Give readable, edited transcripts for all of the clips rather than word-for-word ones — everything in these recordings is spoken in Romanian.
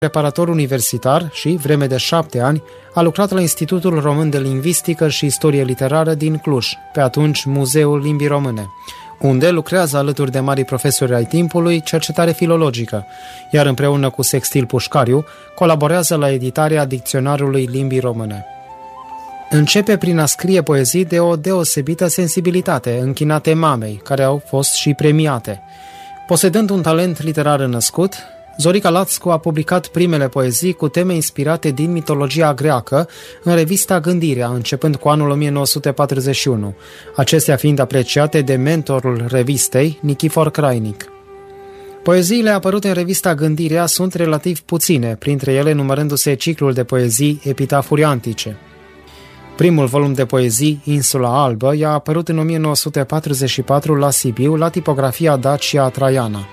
preparator universitar și, vreme de 7 ani, a lucrat la Institutul Român de Lingvistică și Istorie Literară din Cluj, pe atunci Muzeul Limbii Române, unde lucrează alături de marii profesori ai timpului cercetare filologică, iar împreună cu Sextil Pușcariu colaborează la editarea Dicționarului Limbii Române. Începe prin a scrie poezii de o deosebită sensibilitate, închinate mamei, care au fost și premiate. Posedând un talent literar înăscut, Zorica Lațcu a publicat primele poezii cu teme inspirate din mitologia greacă în revista Gândirea, începând cu anul 1941, acestea fiind apreciate de mentorul revistei, Nichifor Crainic. Poeziile apărute în revista Gândirea sunt relativ puține, printre ele numărându-se ciclul de poezii Epitafuri antice. Primul volum de poezii, Insula Albă, i-a apărut în 1944 la Sibiu, la tipografia Dacia Traiana.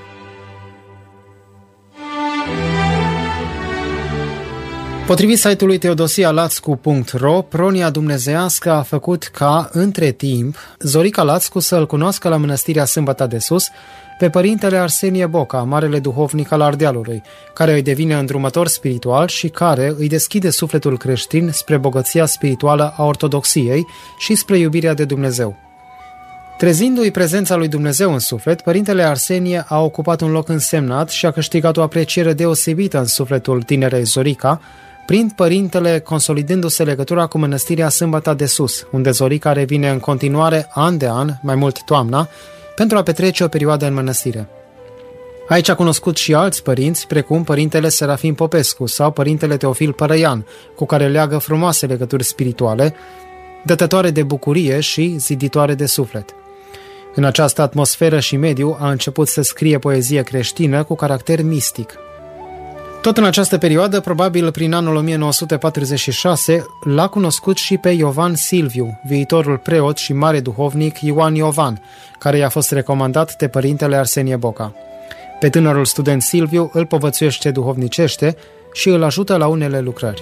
Potrivit site-ului teodosialațcu.ro, pronia dumnezeiască a făcut ca, între timp, Zorica Lațcu să-l cunoască la mănăstirea Sâmbăta de Sus pe părintele Arsenie Boca, marele duhovnic al Ardealului, care îi devine îndrumător spiritual și care îi deschide sufletul creștin spre bogăția spirituală a ortodoxiei și spre iubirea de Dumnezeu. Trezindu-i prezența lui Dumnezeu în suflet, părintele Arsenie a ocupat un loc însemnat și a câștigat o apreciere deosebită în sufletul tinerei Zorica, prin părintele consolidându-se legătura cu mănăstirea Sâmbăta de Sus, unde Zorica revine în continuare an de an, mai mult toamna, pentru a petrece o perioadă în mănăstire. Aici a cunoscut și alți părinți, precum părintele Serafim Popescu sau părintele Teofil Părăian, cu care leagă frumoase legături spirituale, dătătoare de bucurie și ziditoare de suflet. În această atmosferă și mediu a început să scrie poezie creștină cu caracter mistic. Tot în această perioadă, probabil prin anul 1946, l-a cunoscut și pe Iovan Silviu, viitorul preot și mare duhovnic Ioan Iovan, care i-a fost recomandat de părintele Arsenie Boca. Pe tânărul student Silviu îl povățuiește duhovnicește și îl ajută la unele lucrări.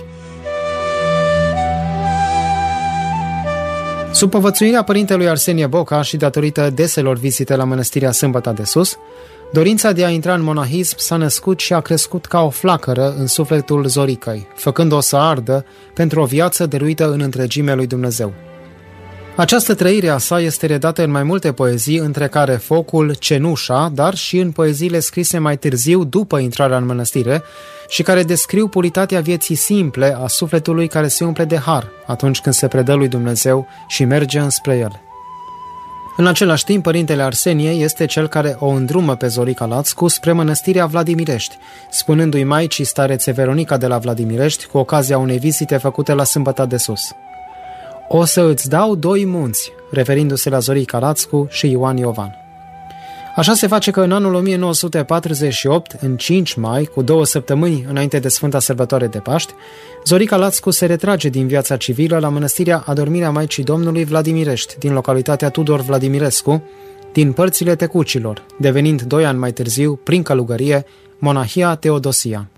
Sub povățuirea părintelui Arsenie Boca și datorită deselor vizite la mănăstirea Sâmbăta de Sus, dorința de a intra în monahism s-a născut și a crescut ca o flacără în sufletul Zoricăi, făcând-o să ardă pentru o viață dăruită în întregime lui Dumnezeu. Această trăire a sa este redată în mai multe poezii, între care Focul, Cenușa, dar și în poeziile scrise mai târziu după intrarea în mănăstire și care descriu puritatea vieții simple a sufletului care se umple de har atunci când se predă lui Dumnezeu și merge înspre el. În același timp, părintele Arsenie este cel care o îndrumă pe Zorica Lațcu spre mănăstirea Vladimirești, spunându-i maicii starețe Veronica de la Vladimirești cu ocazia unei vizite făcute la Sâmbăta de Sus. O să îți dau 2 munți, referindu-se la Zorica Lațcu și Ioan Iovan. Așa se face că în anul 1948, în 5 mai, cu 2 săptămâni înainte de Sfânta Sărbătoare de Paști, Zorica Lațcu se retrage din viața civilă la mănăstirea Adormirea Maicii Domnului Vladimirești, din localitatea Tudor Vladimirescu, din părțile Tecucilor, devenind 2 ani mai târziu, prin călugărie, monahia Teodosia.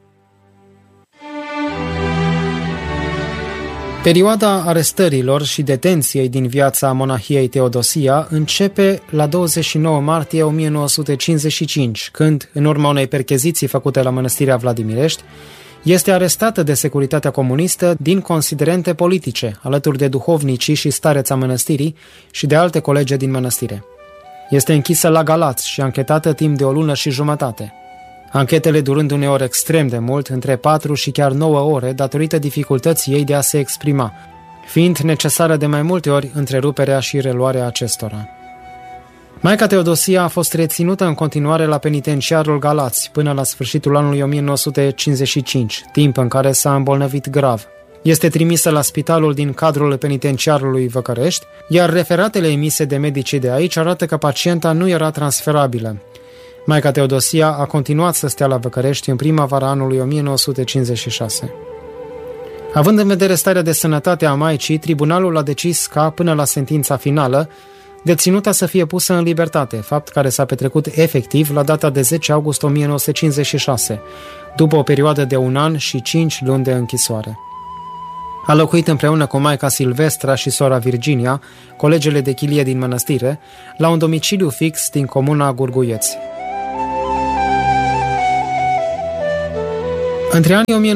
Perioada arestărilor și detenției din viața monahiei Teodosia începe la 29 martie 1955, când, în urma unei percheziții făcute la mănăstirea Vladimirești, este arestată de securitatea comunistă din considerente politice, alături de duhovnicii și stareța mănăstirii și de alte colege din mănăstire. Este închisă la Galați și anchetată timp de 1 lună și jumătate. Anchetele durând uneori extrem de mult, între 4 și chiar 9 ore, datorită dificultății ei de a se exprima, fiind necesară de mai multe ori întreruperea și reluarea acestora. Maica Teodosia a fost reținută în continuare la penitenciarul Galați până la sfârșitul anului 1955, timp în care s-a îmbolnăvit grav. Este trimisă la spitalul din cadrul penitenciarului Văcărești, iar referatele emise de medicii de aici arată că pacienta nu era transferabilă. Maica Teodosia a continuat să stea la Văcărești în primăvara anului 1956. Având în vedere starea de sănătate a maicii, tribunalul a decis ca, până la sentința finală, deținuta să fie pusă în libertate, fapt care s-a petrecut efectiv la data de 10 august 1956, după o perioadă de 1 an și 5 luni de închisoare. A locuit împreună cu maica Silvestra și sora Virginia, colegele de chilie din mănăstire, la un domiciliu fix din comuna Gurguieți. Între anii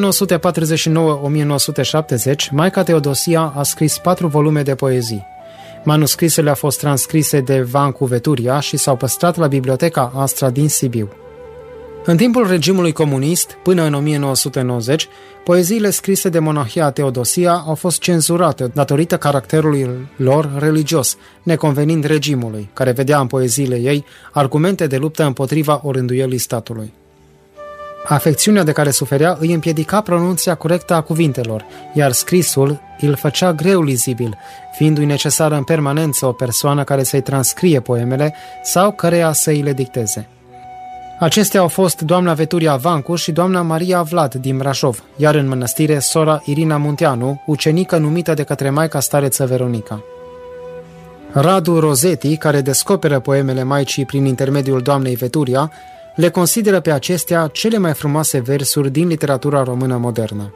1949-1970, maica Teodosia a scris 4 volume de poezii. Manuscrisele au fost transcrise de Vancu Veturia și s-au păstrat la Biblioteca Astra din Sibiu. În timpul regimului comunist, până în 1990, poeziile scrise de monahia Teodosia au fost cenzurate datorită caracterului lor religios, neconvenind regimului, care vedea în poeziile ei argumente de luptă împotriva orânduielii statului. Afecțiunea de care suferea îi împiedica pronunția corectă a cuvintelor, iar scrisul îl făcea greu lizibil, fiindu-i necesară în permanență o persoană care să-i transcrie poemele sau căreia să îi le dicteze. Acestea au fost doamna Veturia Vancu și doamna Maria Vlad din Brașov, iar în mănăstire sora Irina Munteanu, ucenică numită de către maica stareță Veronica. Radu Rosetti, care descoperă poemele maicii prin intermediul doamnei Veturia, le consideră pe acestea cele mai frumoase versuri din literatura română modernă.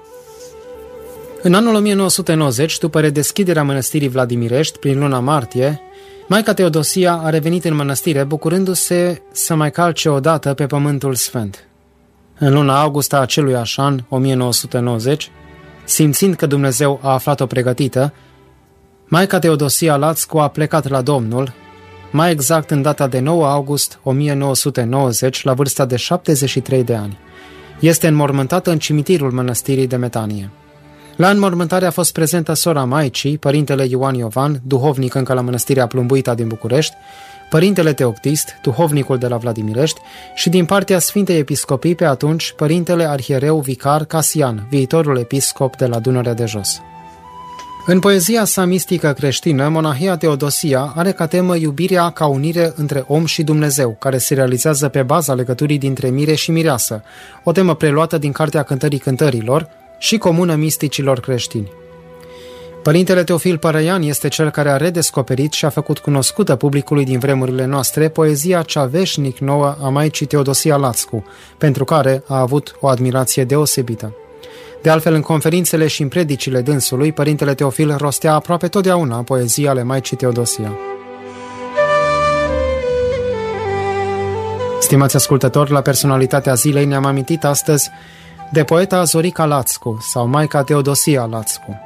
În anul 1990, după redeschiderea mănăstirii Vladimirești prin luna martie, maica Teodosia a revenit în mănăstire, bucurându-se să mai calce odată pe pământul sfânt. În luna august a aceluiași an, 1990, simțind că Dumnezeu a aflat-o pregătită, maica Teodosia Lațcu a plecat la Domnul, mai exact în data de 9 august 1990, la vârsta de 73 de ani. Este înmormântată în cimitirul mănăstirii de Metanie. La înmormântare a fost prezentă sora maicii, părintele Ioan Iovan, duhovnic încă la mănăstirea Plumbuita din București, părintele Teoctist, duhovnicul de la Vladimirești, și din partea Sfintei Episcopii pe atunci, părintele arhiereu vicar Casian, viitorul episcop de la Dunărea de Jos. În poezia sa mistică creștină, monahia Teodosia are ca temă iubirea ca unire între om și Dumnezeu, care se realizează pe baza legăturii dintre mire și mireasă, o temă preluată din Cartea Cântării Cântărilor și comună misticilor creștini. Părintele Teofil Părăian este cel care a redescoperit și a făcut cunoscută publicului din vremurile noastre poezia cea veșnic nouă a maicii Teodosia Lațcu, pentru care a avut o admirație deosebită. De altfel, în conferințele și în predicile dânsului, părintele Teofil rostea aproape totdeauna poezia ale maicii Teodosia. Stimați ascultători, la Personalitatea Zilei ne-am amintit astăzi de poeta Zorica Lațcu sau maica Teodosia Lațcu.